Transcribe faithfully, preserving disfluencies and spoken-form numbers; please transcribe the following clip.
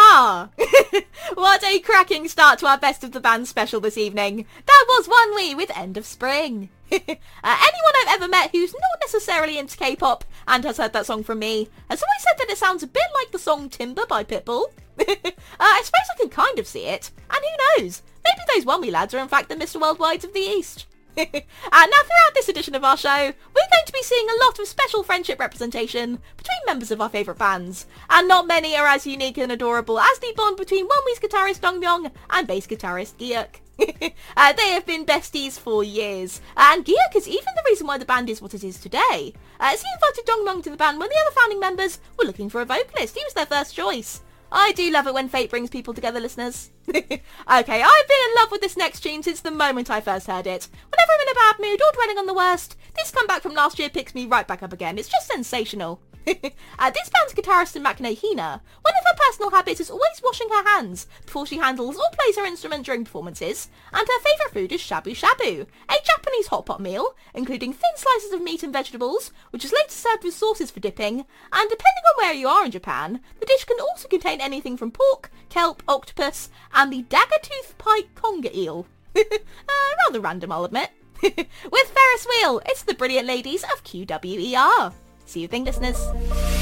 are! What a cracking start to our Best of the Band special this evening. That was One We with End of Spring. uh, anyone I've ever met who's not necessarily into K-pop and has heard that song from me has always said that it sounds a bit like the song Timber by Pitbull. uh, I suppose I can kind of see it. And who knows? Maybe those One We lads are in fact the Mister Worldwides of the East. uh, now throughout this edition of our show, we're going to be seeing a lot of special friendship representation between members of our favourite bands, and not many are as unique and adorable as the bond between One We's guitarist Dongmyung and bass guitarist Gyeok. uh, they have been besties for years, and Gyeok is even the reason why the band is what it is today, uh, as he invited Dongmyung to the band when the other founding members were looking for a vocalist. He was their first choice. I do love it when fate brings people together, listeners. Okay, I've been in love with this next tune since the moment I first heard it. Whenever I'm in a bad mood or dwelling on the worst, this comeback from last year picks me right back up again. It's just sensational. uh, this band's guitarist and Maknae Hina, one of her personal habits is always washing her hands before she handles or plays her instrument during performances, and her favourite food is shabu shabu, a Japanese hot pot meal, including thin slices of meat and vegetables, which is later served with sauces for dipping, and depending on where you are in Japan, the dish can also contain anything from pork, kelp, octopus, and the dagger-tooth pike conger eel. uh, rather random, I'll admit. With Ferris Wheel, it's the brilliant ladies of Q W E R. See you thing, listeners.